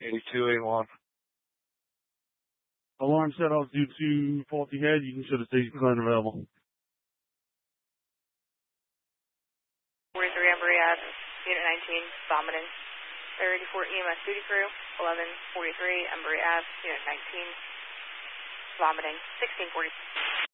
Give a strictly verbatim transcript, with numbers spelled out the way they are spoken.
eighty-two eighty-one. Alarm set off due to faulty head. You can show the station plan available. forty-three Embry Ave, Unit nineteen, vomiting. Area eighty-four E M S duty crew, eleven forty-three Embry Ave, Unit nineteen, vomiting. sixteen forty.